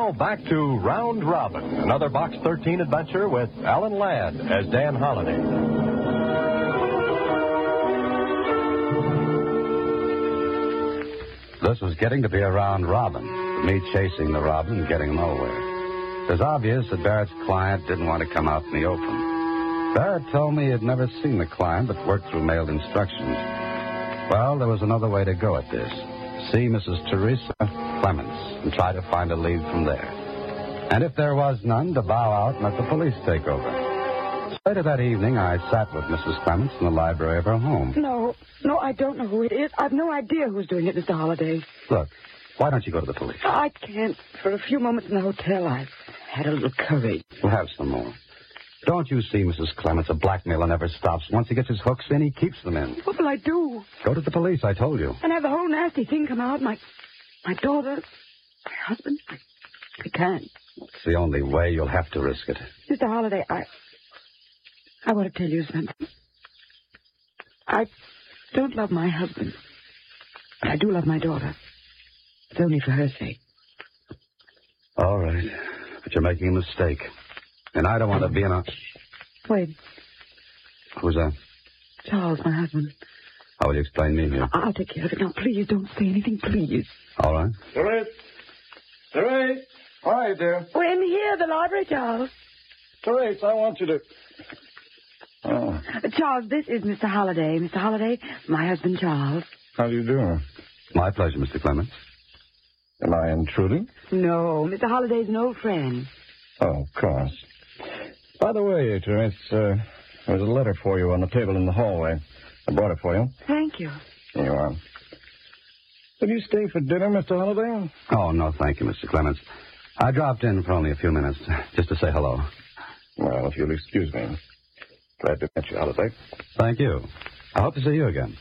Now back to Round Robin, another Box 13 adventure with Alan Ladd as Dan Holliday. This was getting to be a round robin, me chasing the robin and getting nowhere. It was obvious that Barrett's client didn't want to come out in the open. Barrett told me he had never seen the client but worked through mailed instructions. Well, there was another way to go at this. See Mrs. Teresa Clements and try to find a lead from there. And if there was none, to bow out and let the police take over. Later that evening, I sat with Mrs. Clements in the library of her home. No, I don't know who it is. I've no idea who's doing it, Mr. Holliday. Look, why don't you go to the police? I can't. For a few moments in the hotel, I've had a little courage. We'll have some more. Don't you see, Mrs. Clements, a blackmailer never stops. Once he gets his hooks in, he keeps them in. What will I do? Go to the police, I told you. And have the whole nasty thing come out? My daughter, my husband? I can't. It's the only way. You'll have to risk it. Mr. Holliday, I want to tell you something. I don't love my husband. But I do love my daughter. It's only for her sake. All right. But you're making a mistake. And I don't want to be in a... Wait. Who's that? Charles, my husband. How will you explain me here? I'll take care of it. Now, please don't say anything, please. All right. Therese! Therese! Hi, dear. We're in here, the library, Charles. Therese, I want you to... Oh. Charles, this is Mr. Holliday. Mr. Holliday, my husband, Charles. How do you do? My pleasure, Mr. Clements. Am I intruding? No, Mr. Holliday's an old friend. Oh, of course. By the way, Therese, there's a letter for you on the table in the hallway. I brought it for you. Thank you. Here you are. Will you stay for dinner, Mr. Holliday? Oh, no, thank you, Mr. Clements. I dropped in for only a few minutes, just to say hello. Well, if you'll excuse me. Glad to meet you, Holliday. Thank you. I hope to see you again.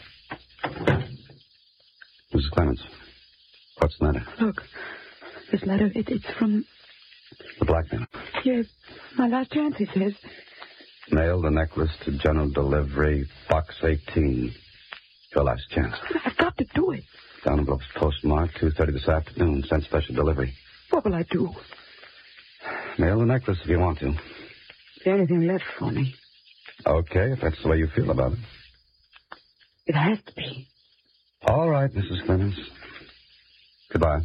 Mrs. Clements, what's the matter? Look, this letter, it's from... The blackmailer. Yes, my last chance, he says. Mail the necklace to general delivery, box 18. Your last chance. I've got to do it. Down envelopes postmarked 2:30 this afternoon. Send special delivery. What will I do? Mail the necklace if you want to. Is there anything left for me? Okay, if that's the way you feel about it. It has to be. All right, Mrs. Clements. Goodbye.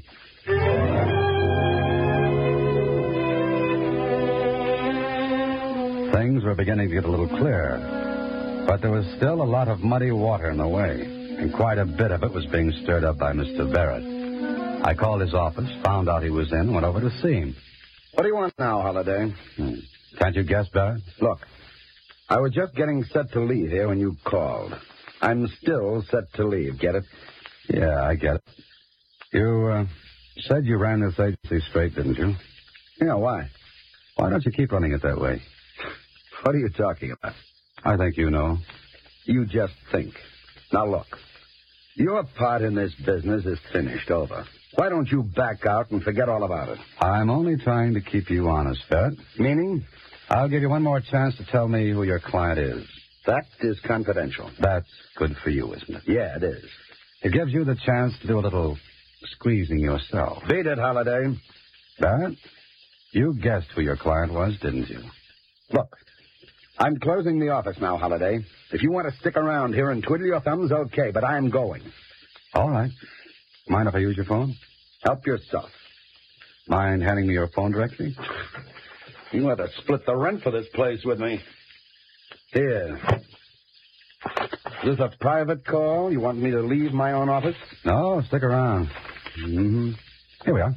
Things were beginning to get a little clearer, but there was still a lot of muddy water in the way, and quite a bit of it was being stirred up by Mr. Barrett. I called his office, found out he was in, and went over to see him. What do you want now, Holliday? Can't you guess, Barrett? Look, I was just getting set to leave here when you called. I'm still set to leave, get it? Yeah, I get it. You said you ran this agency straight, didn't you? Yeah, why? Why don't you keep running it that way? What are you talking about? I think you know. You just think. Now, look. Your part in this business is finished, over. Why don't you back out and forget all about it? I'm only trying to keep you honest, Barrett. Meaning? I'll give you one more chance to tell me who your client is. That is confidential. That's good for you, isn't it? Yeah, it is. It gives you the chance to do a little squeezing yourself. Beat it, Holliday. Barrett, you guessed who your client was, didn't you? Look, I'm closing the office now, Holliday. If you want to stick around here and twiddle your thumbs, okay, but I'm going. All right. Mind if I use your phone? Help yourself. Mind handing me your phone directly? You want to split the rent for this place with me. Here. Is this a private call? You want me to leave my own office? No, stick around. Mm-hmm. Here we are.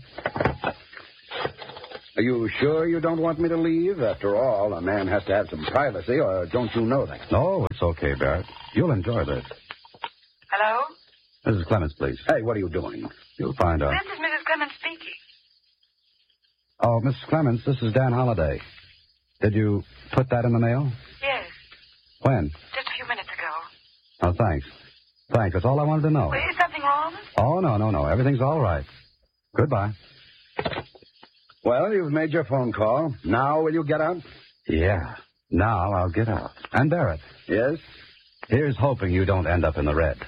Are you sure you don't want me to leave? After all, a man has to have some privacy, or don't you know that? No, it's okay, Barrett. You'll enjoy this. Hello? Mrs. Clements, please. Hey, what are you doing? You'll find out. This is Mrs. Clements speaking. Oh, Mrs. Clements, this is Dan Holliday. Did you put that in the mail? Yes, When? just a few minutes ago. Oh, thanks. Thanks. That's all I wanted to know. Wait, is something wrong? Oh, no. Everything's all right. Goodbye. Well, you've made your phone call. Now will you get out? Yeah. Now I'll get out. And Barrett, Yes? here's hoping you don't end up in the red.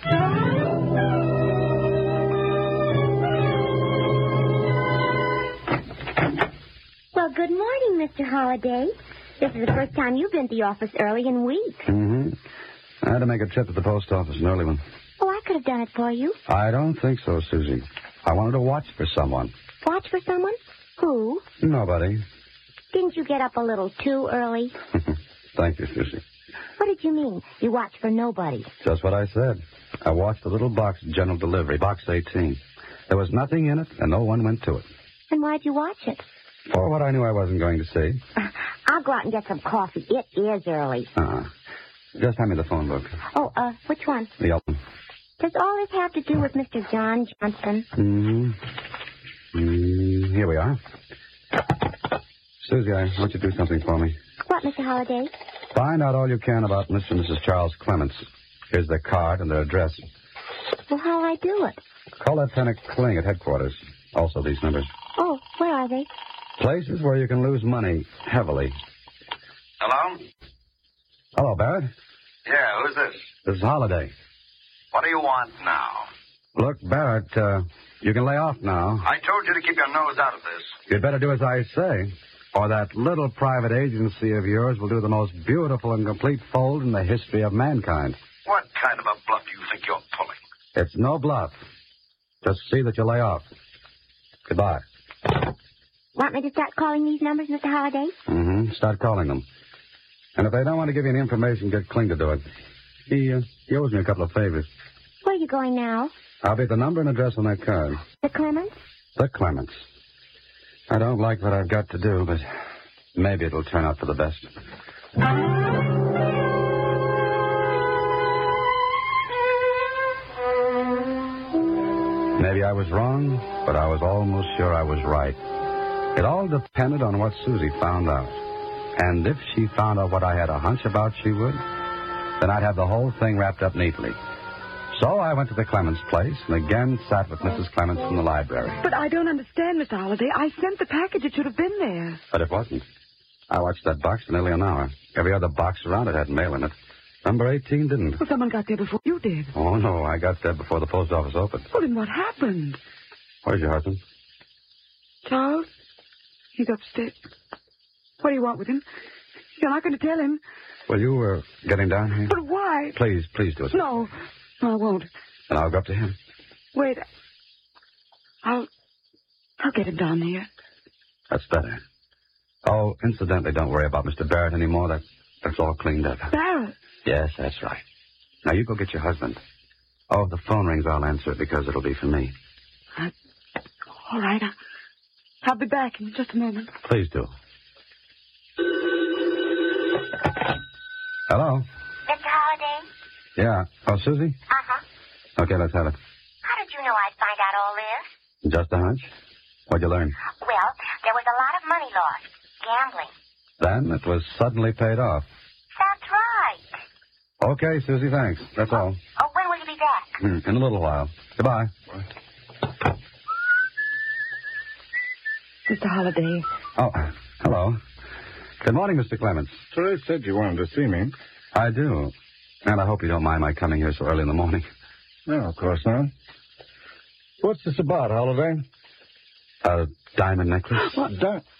Mr. Holliday. This is the first time you've been to the office early in weeks. Mm-hmm. I had to make a trip to the post office, an early one. Oh, I could have done it for you. I don't think so, Susie. I wanted to watch for someone. Watch for someone? Who? Nobody. Didn't you get up a little too early? Thank you, Susie. What did you mean? You watched for nobody. Just what I said. I watched a little box of general delivery, box 18. There was nothing in it, and no one went to it. And why'd you watch it? For what I knew I wasn't going to see. I'll go out and get some coffee. It is early. Just hand me the phone book. Oh, which one? The old one. Does all this have to do with Mr. John Johnson? Here we are. Susie, I want you to do something for me. What, Mr. Holliday? Find out all you can about Mr. and Mrs. Charles Clements. Here's their card and their address. Well, how'll I do it? Call Lieutenant Kling at headquarters. Also these numbers. Oh, where are they? Places where you can lose money heavily. Hello? Hello, Barrett. Yeah, who's this? This is Holliday. What do you want now? Look, Barrett, you can lay off now. I told you to keep your nose out of this. You'd better do as I say, or that little private agency of yours will do the most beautiful and complete fold in the history of mankind. What kind of a bluff do you think you're pulling? It's no bluff. Just see that you lay off. Goodbye. Want me to start calling these numbers, Mr. Holliday? Mm-hmm. Start calling them. And if they don't want to give you any information, get Kling to do it. He owes me a couple of favors. Where are you going now? I'll be the number and address on that card. The Clements? The Clements. I don't like what I've got to do, but maybe it'll turn out for the best. Maybe I was wrong, but I was almost sure I was right. It all depended on what Susie found out. And if she found out what I had a hunch about she would, then I'd have the whole thing wrapped up neatly. So I went to the Clements place and again sat with Mrs. Clements in the library. But I don't understand, Mr. Holliday. I sent the package. It should have been there. But it wasn't. I watched that box for nearly an hour. Every other box around it had mail in it. Number 18 didn't. Well, someone got there before you did. Oh, no. I got there before the post office opened. Well, then what happened? Where's your husband? Charles? He's upstairs. What do you want with him? You're not going to tell him. Well, you were getting down here? But why? Please do it. No, I won't. And I'll go up to him. Wait. I'll get him down here. That's better. Oh, incidentally, don't worry about Mr. Barrett anymore. That's all cleaned up. Barrett? Yes, that's right. Now, you go get your husband. Oh, if the phone rings, I'll answer it because it'll be for me. All right. I'll be back in just a moment. Please do. Hello? Mr. Holliday? Yeah. Oh, Susie? Uh-huh. Okay, let's have it. How did you know I'd find out all this? Just a hunch? What'd you learn? Well, there was a lot of money lost. Gambling. Then it was suddenly paid off. That's right. Okay, Susie, thanks. That's all. Oh, when will you be back? In a little while. Goodbye. Mr. Holliday. Oh, hello. Good morning, Mr. Clements. Therese said you wanted to see me. I do. And I hope you don't mind my coming here so early in the morning. No, of course not. What's this about, Holliday? A diamond necklace? What?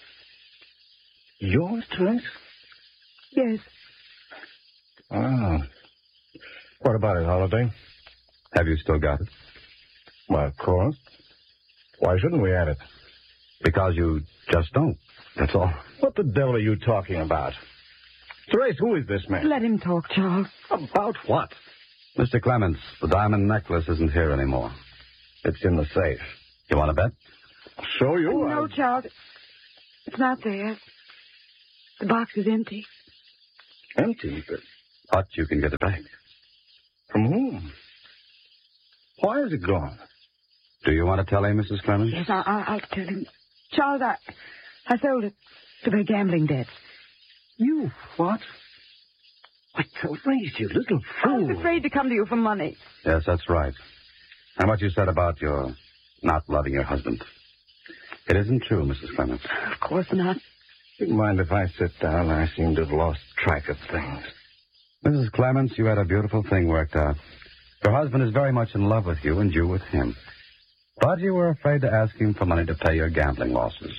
Yours, Therese? Yes. Oh. What about it, Holliday? Have you still got it? Well, of course. Why shouldn't we have it? Because you just don't. That's all. What the devil are you talking about? Therese, who is this man? Let him talk, Charles. About what? Mr. Clements, the diamond necklace isn't here anymore. It's in the safe. You want to bet? Show you? No, Charles. It's not there. The box is empty. Empty? But you can get it back. From whom? Why is it gone? Do you want to tell him, Mrs. Clements? Yes, I'll tell him. Charles, I sold it to pay gambling debts. You what? Why, Therese, you little I fool. was afraid to come to you for money. Yes, that's right. And what you said about your not loving your husband. It isn't true, Mrs. Clements. Of course not. Do you mind if I sit down? I seem to have lost track of things. Mrs. Clements, you had a beautiful thing worked out. Your husband is very much in love with you and you with him. But you were afraid to ask him for money to pay your gambling losses.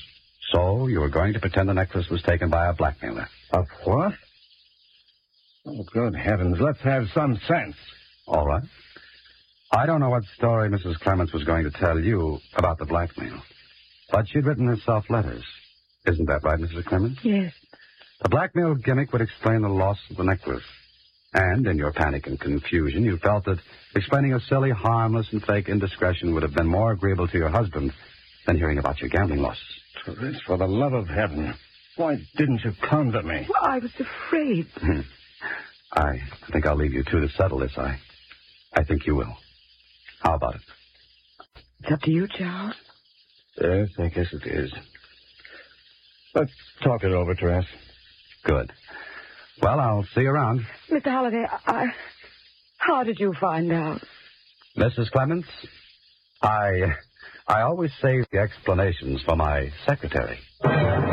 So you were going to pretend the necklace was taken by a blackmailer. A what? Oh, good heavens. Let's have some sense. All right. I don't know what story Mrs. Clements was going to tell you about the blackmail, but she'd written herself letters. Isn't that right, Mrs. Clements? Yes. The blackmail gimmick would explain the loss of the necklace. And in your panic and confusion, you felt that explaining a silly, harmless, and fake indiscretion would have been more agreeable to your husband than hearing about your gambling losses. Therese, for the love of heaven, why didn't you come to me? Well, I was afraid. I think I'll leave you two to settle this. I think you will. How about it? It's up to you, Charles. Yes, I guess it is. Let's talk it over, Therese. Good. Well, I'll see you around. Mr. Holliday, how did you find out? Mrs. Clements, I always save the explanations for my secretary.